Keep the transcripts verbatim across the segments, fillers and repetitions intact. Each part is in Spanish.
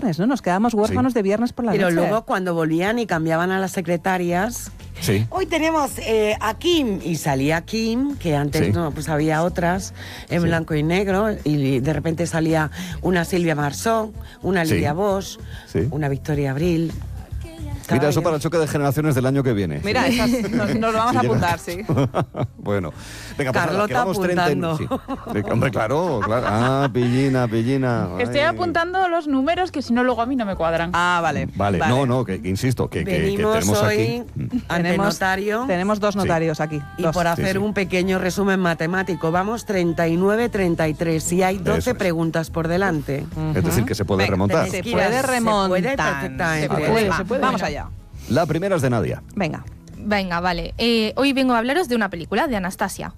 viernes, ¿no? Nos quedamos huérfanos sí. de viernes por la Pero noche. Pero luego cuando volvían y cambiaban a las secretarias... Sí. Hoy tenemos eh, a Kim, y salía Kim, que antes sí. no, pues había otras en sí. blanco y negro, y de repente salía una Silvia Marsó, una Lidia sí. Bosch, sí. una Victoria Abril... Mira, eso para el choque de generaciones del año que viene. Mira, esas, nos, nos lo vamos a apuntar, sí. Bueno, venga, pues Carlota nada, apuntando. treinta, sí. Hombre, claro, claro. Ah, pillina, pillina. Estoy Ay. apuntando los números que si no luego a mí no me cuadran. Ah, vale. Vale, vale. no, no, que, que insisto, que, que, que tenemos hoy aquí... ante tenemos, notario. Tenemos dos notarios sí. aquí. Y dos. por hacer sí, sí. un pequeño resumen matemático, vamos treinta y nueve treinta y tres y hay doce es. preguntas por delante. Uh-huh. Es decir, que se puede Venga, remontar. Se puede remontar. Se puede perfectamente. Se puede, se puede. Vamos Venga. allá. La primera es de Nadia. Venga. Venga, vale. Eh, hoy vengo a hablaros de una película, de Anastasia.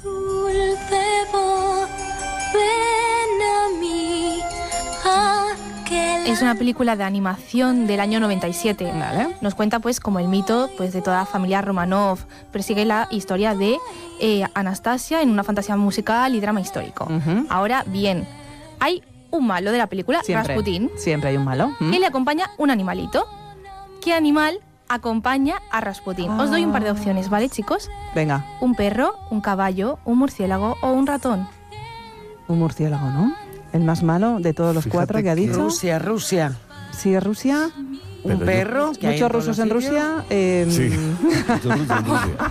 Es una película de animación del año noventa y siete. Vale. Nos cuenta pues como el mito pues, de toda la familia Romanov. Persigue la historia de eh, Anastasia en una fantasía musical y drama histórico. Uh-huh. Ahora bien, hay un malo de la película, siempre, Rasputín. Siempre hay un malo. ¿Mm? Y le acompaña un animalito. ¿Qué animal acompaña a Rasputín? Ah. Os doy un par de opciones, ¿vale, chicos? Venga. Un perro, un caballo, un murciélago o un ratón. Un murciélago, ¿no? El más malo de todos los Fíjate cuatro que ha dicho. Rusia, Rusia. Sí, Rusia. Un Pero perro. Yo, muchos rusos en Rusia. Eh, sí, muchos rusos en Rusia.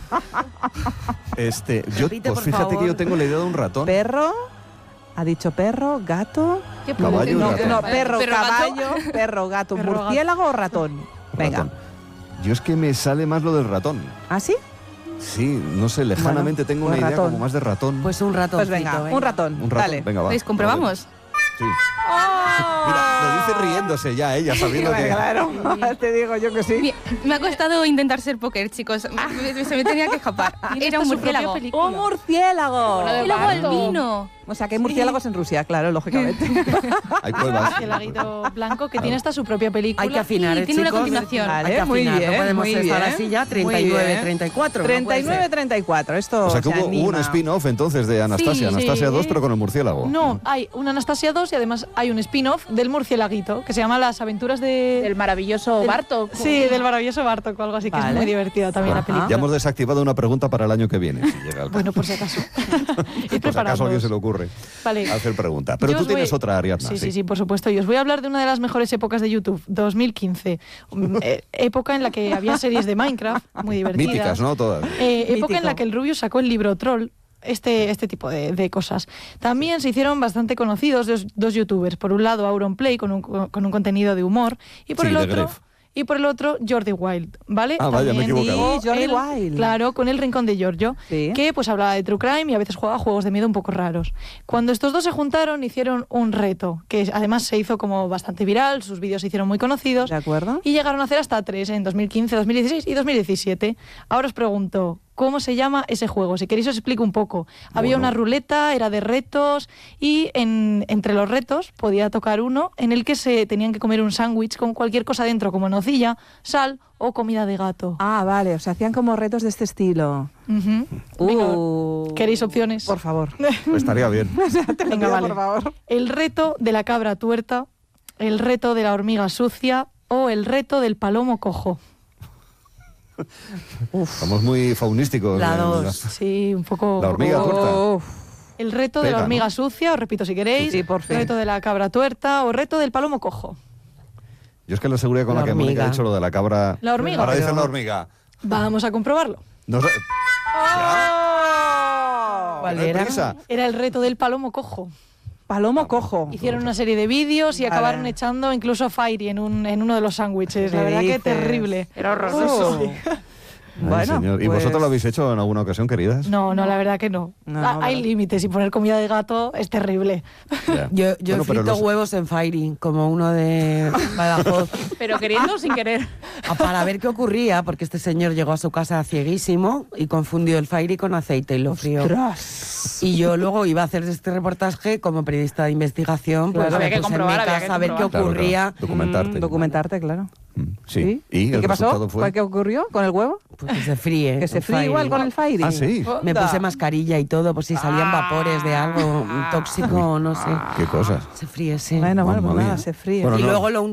Este, yo, Repite, pues por fíjate favor. que yo tengo la idea de un ratón. Perro. Ha dicho perro, gato. ¿Qué Caballo, no, ratón. no, perro, Perro, caballo, perro, gato, Perro, murciélago o ratón. Venga. Ratón. Yo es que me sale más lo del ratón. ¿Ah, sí? Sí, no sé, lejanamente Bueno, tengo pues una idea ratón. como más de ratón. Pues un ratón. Pues venga, un ratón. un ratón. Dale. Venga, va. ¿Veis? ¿Comprobamos? Sí. Mira, lo dice riéndose ya ella, sabiendo que... Claro, te digo yo que sí. Me, me ha costado intentar ser póker, chicos. Me- se me tenía que escapar. Era un murciélago. ¡Un murciélago! Bueno, Y luego el vino. O sea, que hay murciélagos en Rusia, claro, lógicamente. Hay cuevas. El laguito blanco que tiene hasta su propia película. Hay que afinar, Sí, ¿eh, tiene una chicos? continuación. Vale, Hay que muy afinar, bien, no podemos muy estar bien. así ya, Muy treinta y nueve, bien. treinta y cuatro. treinta y nueve, treinta y cuatro. Esto O sea, que se hubo, hubo un anima. spin-off entonces de Anastasia. Sí, Anastasia sí. dos, pero con el murciélago. No, hay una Anastasia dos y además hay un spin-off del murciélaguito que se llama Las aventuras de... El maravilloso del- Bartok. Sí, del maravilloso Bartok o algo así, que Vale. es muy divertida también la Ajá. película. Ya hemos desactivado una pregunta para el año que viene, si llega el caso. Bueno, por si acaso. Por si Y acaso a alguien se le ocurre Vale. hacer pregunta. Pero Yo tú os voy- tienes otra, Ariadna. Sí, sí, sí, por supuesto. Y os voy a hablar de una de las mejores épocas de YouTube, dos mil quince. Mm, eh, época en la que había series de Minecraft muy divertidas. Míticas, ¿no? Todas. Eh, época Mítico. en la que el Rubius sacó el libro Troll. Este, este tipo de, de cosas. También se hicieron bastante conocidos dos, dos youtubers. Por un lado, Auronplay, con un, con un contenido de humor. Y por Sí, el de otro... Gref. Y por el otro, Jordi Wild, ¿vale? Ah, vaya, me he También equivocado. Sí, Jordi el- Wild. Claro, con El Rincón de Giorgio, Sí. que pues hablaba de true crime y a veces jugaba juegos de miedo un poco raros. Cuando estos dos se juntaron, hicieron un reto, que además se hizo como bastante viral, sus vídeos se hicieron muy conocidos. ¿De acuerdo? Y llegaron a hacer hasta tres en dos mil quince, dos mil dieciséis y dos mil diecisiete. Ahora os pregunto, ¿cómo se llama ese juego? Si queréis os explico un poco. Había Bueno. una ruleta, era de retos, y en, entre los retos podía tocar uno en el que se tenían que comer un sándwich con cualquier cosa dentro, como nocilla, sal o comida de gato. Ah, vale, o sea, hacían como retos de este estilo. Ujú. Venga, Uh, ¿queréis opciones? Por favor. Estaría bien. Te lo Venga, pido, vale. por favor. El reto de la cabra tuerta, el reto de la hormiga sucia o el reto del palomo cojo. Somos muy faunísticos. La en dos. Sí, un poco... La hormiga un poco- tuerta. Uf. El reto de Pega, la hormiga ¿no? sucia, os repito si queréis. Sí, por fin. El reto de la cabra tuerta o el reto del palomo cojo. Yo es que la seguridad con la, La que Mónica hormiga. ha dicho lo de la cabra... La hormiga. Ahora dice Pero- la hormiga. Vamos a comprobarlo. No sé- ¡Oh! ¿Cuál No hay era? prisa. Era el reto del palomo cojo. Palomo cojo. Hicieron una serie de vídeos y Vale. acabaron echando incluso a Fairy en, un, en uno de los sándwiches. ¿Qué La verdad que dices? terrible. Era horroroso. Oh. Ay, Bueno, señor. ¿Y pues- vosotros lo habéis hecho en alguna ocasión, queridas? No, no, la verdad que no. No, Ah, hay pero- límites y poner comida de gato es terrible. Ya. Yo, yo Bueno, he pero frito los- huevos en Fairy, como uno de Badajoz, Pero queriendo o sin querer. a- para ver qué ocurría, porque este señor llegó a su casa cieguísimo y confundió el Fairy con aceite y lo frió. ¡Ostras! Y yo luego iba a hacer este reportaje como periodista de investigación, pues Claro. me Había que puse en mi comprobar, había que casa a ver qué comprobar. Claro, ocurría. claro. Documentarte. Mm, documentarte, claro. Mm, Sí. ¿Y, ¿Y, el qué pasó? resultado fue? ¿Qué ocurrió con el huevo? Pues que se fríe. Que se el fríe Fairy. igual con el Fairy. Ah, sí. Me Onda. puse mascarilla y todo, por si salían vapores de algo tóxico o no sé. Qué cosas. Se fríe, sí. Bueno, bueno, Mamma pues nada, mía. se fríe. Bueno, Y no. luego lo